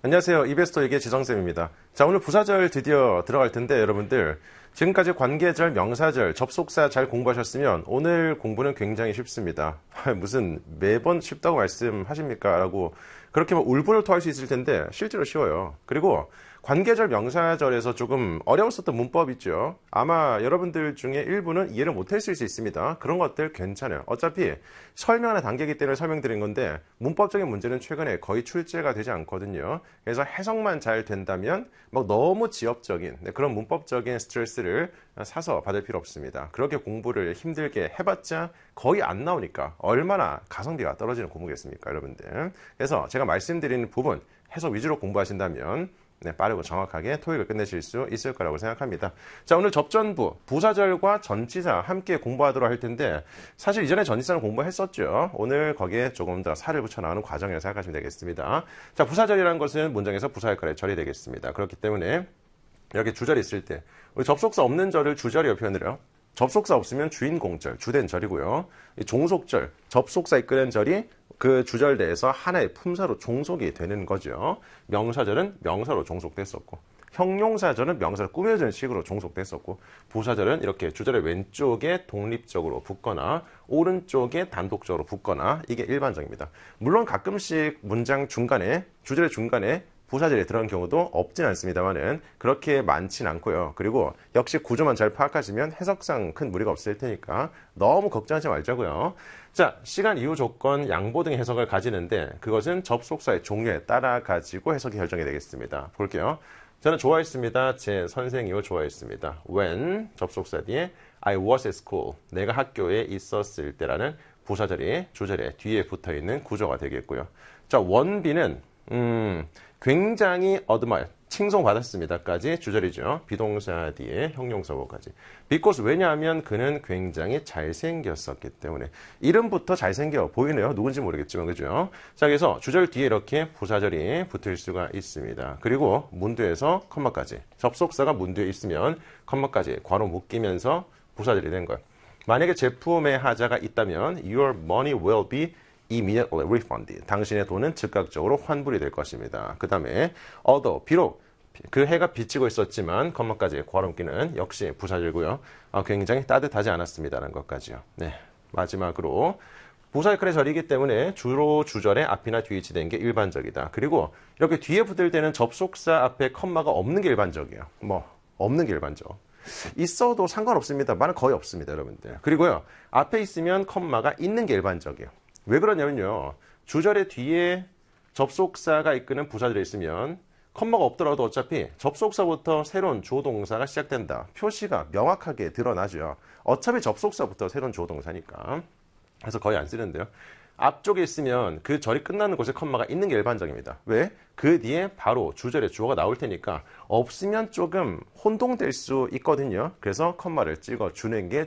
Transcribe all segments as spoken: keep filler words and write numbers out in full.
안녕하세요. 이베스토에게 지성쌤입니다. 자, 오늘 부사절 드디어 들어갈 텐데 여러분들 지금까지 관계절, 명사절, 접속사 잘 공부하셨으면 오늘 공부는 굉장히 쉽습니다. 무슨 매번 쉽다고 말씀하십니까? 라고 그렇게 뭐 울분을 토할 수 있을 텐데 실제로 쉬워요. 그리고 관계절, 명사절에서 조금 어려웠었던 문법 있죠. 아마 여러분들 중에 일부는 이해를 못했을 수 있습니다. 그런 것들 괜찮아요. 어차피 설명하는 단계이기 때문에 설명드린 건데 문법적인 문제는 최근에 거의 출제가 되지 않거든요. 그래서 해석만 잘 된다면 막 너무 지엽적인 그런 문법적인 스트레스를 사서 받을 필요 없습니다. 그렇게 공부를 힘들게 해봤자 거의 안 나오니까 얼마나 가성비가 떨어지는 공부겠습니까, 여러분들. 그래서 제가 말씀드리는 부분 해석 위주로 공부하신다면 네, 빠르고 정확하게 토익을 끝내실 수 있을 거라고 생각합니다. 자, 오늘 접전부, 부사절과 전치사 함께 공부하도록 할 텐데 사실 이전에 전치사는 공부했었죠. 오늘 거기에 조금 더 살을 붙여 나가는 과정이라고 생각하시면 되겠습니다. 자, 부사절이라는 것은 문장에서 부사 역할의 절이 되겠습니다. 그렇기 때문에 이렇게 주절이 있을 때 우리 접속사 없는 절을 주절이라고 표현을 해요. 접속사 없으면 주인공절, 주된 절이고요. 이 종속절, 접속사 이끄는 절이 그 주절대에서 하나의 품사로 종속이 되는 거죠. 명사절은 명사로 종속됐었고, 형용사절은 명사로 꾸며지는 식으로 종속됐었고, 부사절은 이렇게 주절의 왼쪽에 독립적으로 붙거나 오른쪽에 단독적으로 붙거나 이게 일반적입니다. 물론 가끔씩 문장 중간에, 주절의 중간에 부사절이 들어간 경우도 없진 않습니다만은 그렇게 많진 않고요. 그리고 역시 구조만 잘 파악하시면 해석상 큰 무리가 없을 테니까 너무 걱정하지 말자고요. 자, 시간, 이유, 조건, 양보 등의 해석을 가지는데 그것은 접속사의 종류에 따라 가지고 해석이 결정이 되겠습니다. 볼게요. 저는 좋아했습니다. 제 선생님을 좋아했습니다. When 접속사 뒤에 I was at school 내가 학교에 있었을 때라는 부사절이 주절에 뒤에 붙어있는 구조가 되겠고요. 자, 원비는 음, 굉장히 admire, 칭송받았습니다까지 주절이죠. 비동사 뒤에 형용사보까지. because 왜냐하면 그는 굉장히 잘생겼었기 때문에. 이름부터 잘생겨 보이네요. 누군지 모르겠지만 그죠? 자, 그래서 주절 뒤에 이렇게 부사절이 붙을 수가 있습니다. 그리고 문두에서 컴마까지. 접속사가 문두에 있으면 컴마까지 괄호 묶이면서 부사절이 된 거예요. 만약에 제품의 하자가 있다면 your money will be immediately refunded. 당신의 돈은 즉각적으로 환불이 될 것입니다. 그 다음에 although, 비록 그 해가 비치고 있었지만 컴마까지 괄호 묶기는 역시 부사절고요. 아, 굉장히 따뜻하지 않았습니다라는 것까지요. 네, 마지막으로 부사 역할의 절이기 때문에 주로 주절에 앞이나 뒤에 위치된 게 일반적이다. 그리고 이렇게 뒤에 붙을 때는 접속사 앞에 컴마가 없는 게 일반적이에요. 뭐 없는 게 일반적. 있어도 상관없습니다만 거의 없습니다, 여러분들. 그리고요, 앞에 있으면 컴마가 있는 게 일반적이에요. 왜 그러냐면요, 주절의 뒤에 접속사가 이끄는 부사절이 있으면 컴마가 없더라도 어차피 접속사부터 새로운 주어동사가 시작된다. 표시가 명확하게 드러나죠. 어차피 접속사부터 새로운 주어동사니까. 그래서 거의 안 쓰는데요. 앞쪽에 있으면 그 절이 끝나는 곳에 컴마가 있는 게 일반적입니다. 왜? 그 뒤에 바로 주절의 주어가 나올 테니까 없으면 조금 혼동될 수 있거든요. 그래서 컴마를 찍어주는 게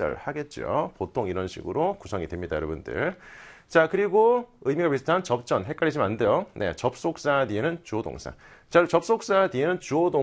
친절하겠죠. 보통 이런 식으로 구성이 됩니다, 여러분들. 자, 그리고 의미가 비슷한 접전, 헷갈리시면 안 돼요. 네, 접속사 뒤에는 주어동사. 자, 접속사 뒤에는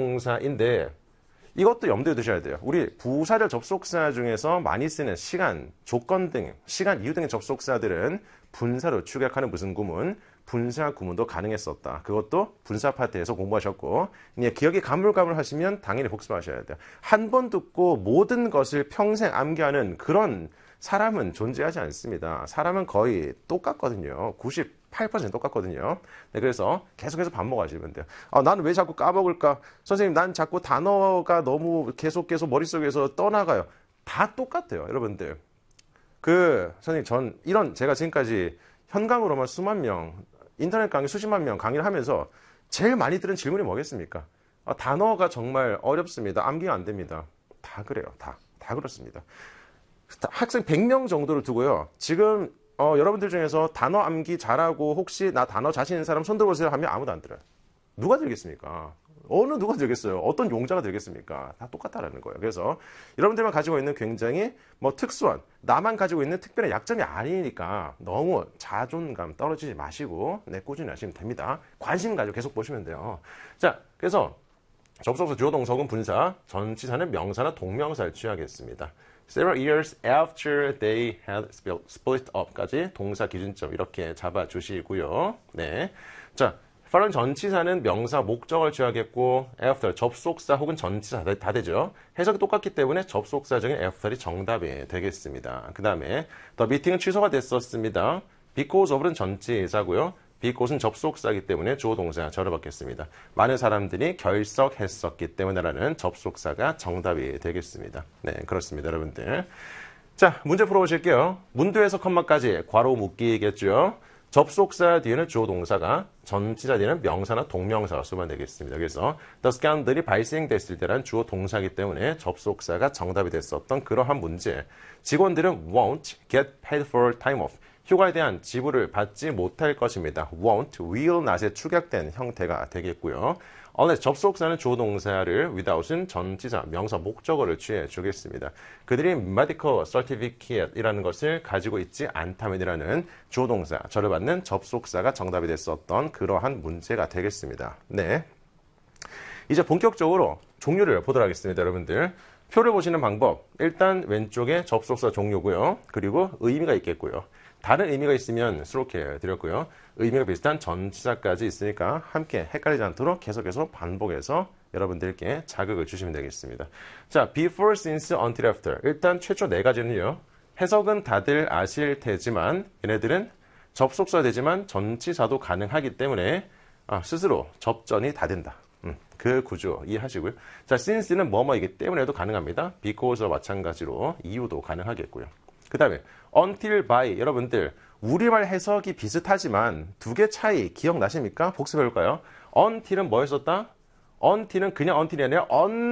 주어동사인데 이것도 염두에 두셔야 돼요. 우리 부사절 접속사 중에서 많이 쓰는 시간, 조건 등, 시간, 이유 등의 접속사들은 분사로 축약하는 무슨 구문, 분사 구문도 가능했었다. 그것도 분사 파트에서 공부하셨고, 예, 기억이 가물가물하시면 당연히 복습하셔야 돼요. 한 번 듣고 모든 것을 평생 암기하는 그런 사람은 존재하지 않습니다. 사람은 거의 똑같거든요. 구십팔 퍼센트 똑같거든요. 네, 그래서 계속해서 반복하시면 돼요. 아, 나는 왜 자꾸 까먹을까? 선생님, 난 자꾸 단어가 너무 계속 계속 머릿속에서 떠나가요. 다 똑같아요, 여러분들. 그, 선생님, 전 이런, 제가 지금까지 현강으로만 수만 명, 인터넷 강의 수십만 명 강의를 하면서 제일 많이 들은 질문이 뭐겠습니까? 아, 단어가 정말 어렵습니다. 암기가 안 됩니다. 다 그래요. 다. 다 그렇습니다. 학생 백 명 정도를 두고요. 지금 어, 여러분들 중에서 단어 암기 잘하고 혹시 나 단어 자신 있는 사람 손 들어보세요 하면 아무도 안 들어요. 누가 들겠습니까? 어느 누가 들겠어요? 어떤 용자가 들겠습니까? 다 똑같다라는 거예요. 그래서 여러분들만 가지고 있는 굉장히 뭐 특수한, 나만 가지고 있는 특별한 약점이 아니니까 너무 자존감 떨어지지 마시고 네, 꾸준히 하시면 됩니다. 관심 가지고 계속 보시면 돼요. 자, 그래서 접속사 주어동사 혹은 분사, 전치사는 명사나 동명사를 취하겠습니다. Several years after they had split up까지 동사 기준점 이렇게 잡아주시고요. 네, 자, following 전치사는 명사, 목적을 취하겠고 after, 접속사 혹은 전치사 다, 다 되죠. 해석이 똑같기 때문에 접속사적인 after이 정답이 되겠습니다. 그 다음에 the meeting은 취소가 됐었습니다. because of는 전치사고요. because는 접속사이기 때문에 주어 동사 절을 받겠습니다. 많은 사람들이 결석했었기 때문에라는 접속사가 정답이 되겠습니다. 네, 그렇습니다, 여러분들. 자, 문제 풀어보실게요. 문도에서 컴마까지 괄호 묶기겠죠. 접속사 뒤에는 주어 동사가, 전치사 뒤에는 명사나 동명사가 쓰면 되겠습니다. 그래서 the scandal이 발생됐을 때란 주어 동사이기 때문에 접속사가 정답이 됐었던 그러한 문제. 직원들은 won't get paid for time off. 휴가에 대한 지불을 받지 못할 것입니다. won't, will not에 축약된 형태가 되겠고요. unless 접속사는 주어 동사를 without은 전치사, 명사, 목적어를 취해 주겠습니다. 그들이 medical certificate이라는 것을 가지고 있지 않다면이라는 주어 동사, 절을 받는 접속사가 정답이 됐었던 그러한 문제가 되겠습니다. 네. 이제 본격적으로 종류를 보도록 하겠습니다, 여러분들. 표를 보시는 방법, 일단 왼쪽에 접속사 종류고요. 그리고 의미가 있겠고요. 다른 의미가 있으면 수록해 드렸고요. 의미가 비슷한 전치사까지 있으니까 함께 헷갈리지 않도록 계속해서 반복해서 여러분들께 자극을 주시면 되겠습니다. 자, before, since, until, after. 일단 최초 네 가지는요. 해석은 다들 아실 테지만 얘네들은 접속사 되지만 전치사도 가능하기 때문에 아, 스스로 접전이 다 된다. 음, 그 구조 이해하시고요. 자, since는 뭐뭐이기 때문에도 가능합니다. because와 마찬가지로 이유도 가능하겠고요. 그 다음에 until by, 여러분들 우리말 해석이 비슷하지만 두 개 차이 기억나십니까? 복습해볼까요? until은 뭐였었다? until은 그냥 until이 아니라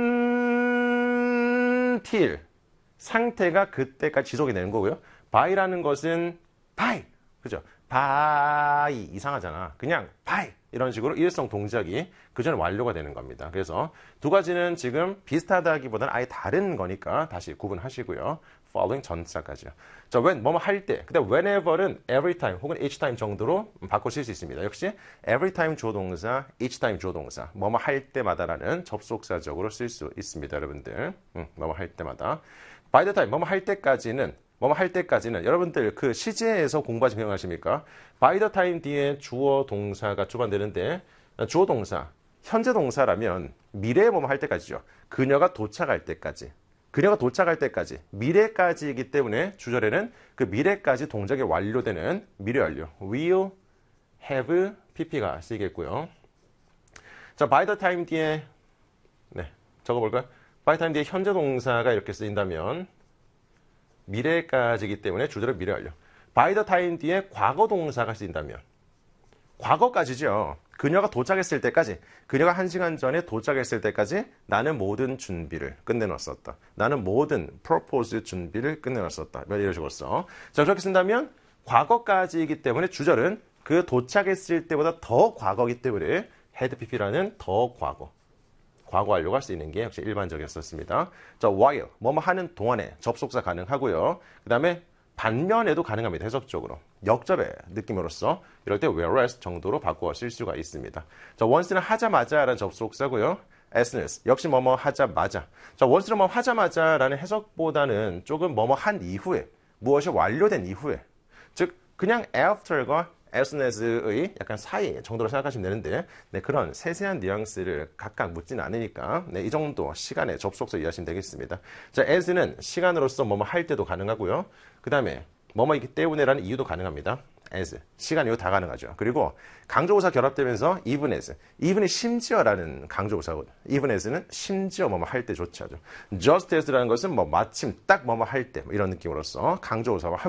until, 상태가 그때까지 지속이 되는 거고요. by라는 것은 by, 그죠? by, 이상하잖아. 그냥 by 이런 식으로 일성 동작이 그 전에 완료가 되는 겁니다. 그래서 두 가지는 지금 비슷하다기보다는 아예 다른 거니까 다시 구분하시고요. following 전치사까지요. 자, when, 뭐뭐 할 때. 근데 whenever는 every time 혹은 each time 정도로 바꾸실 수 있습니다. 역시 every time 주어 동사, each time 주어 동사. 뭐뭐 할 때마다라는 접속사적으로 쓸 수 있습니다, 여러분들. 음, 뭐뭐 할 때마다. by the time, 뭐뭐 할 때까지는 뭐뭐 할 때까지는 여러분들 그 시제에서 공부하시 기억나십니까? by the time 뒤에 주어 동사가 주반되는데 주어 동사, 현재 동사라면 미래에 뭐뭐 할 때까지죠. 그녀가 도착할 때까지. 그녀가 도착할 때까지, 미래까지이기 때문에 주절에는 그 미래까지 동작이 완료되는 미래 완료, will, have, pp가 쓰이겠고요. 자, by the time 뒤에, 네, 적어볼까요? by the time 뒤에 현재 동사가 이렇게 쓰인다면 미래까지이기 때문에 주절은 미래 완료. by the time 뒤에 과거 동사가 쓰인다면 과거까지죠. 그녀가 도착했을 때까지, 그녀가 한 시간 전에 도착했을 때까지 나는 모든 준비를 끝내놨었다. 나는 모든 프로포즈 준비를 끝내놨었다. 이런 식으로 써. 자, 그렇게 쓴다면 과거까지이기 때문에 주절은 그 도착했을 때보다 더 과거이기 때문에 had pp라는 더 과거. 과거 완료가 쓰이는 게 역시 일반적이었습니다. 자, while, 뭐뭐 하는 동안에 접속사 가능하고요. 그 다음에 반면에도 가능합니다. 해석적으로. 역접의 느낌으로써 이럴 때 whereas 정도로 바꾸어 쓸 수가 있습니다. 자, once는 하자마자라는 접속사고요. as soon as, 역시 뭐뭐 하자마자. 자, once는 뭐 하자마자라는 해석보다는 조금 뭐뭐 한 이후에, 무엇이 완료된 이후에, 즉 그냥 after과 as soon as의 약간 사이 정도로 생각하시면 되는데 네, 그런 세세한 뉘앙스를 각각 묻지는 않으니까 네, 이 정도 시간의 접속사 이해하시면 되겠습니다. 자, as는 시간으로서 뭐뭐 할 때도 가능하고요. 그 다음에 뭐뭐이기 때문에라는 이유도 가능합니다. as, 시간 이후 다 가능하죠. 그리고 강조부사 결합되면서 even as, even이 심지어라는 강조부사거든요. even as는 심지어 뭐뭐 할 때조차죠. just as라는 것은 뭐 마침 딱 뭐뭐 할 때 뭐 이런 느낌으로써 강조부사와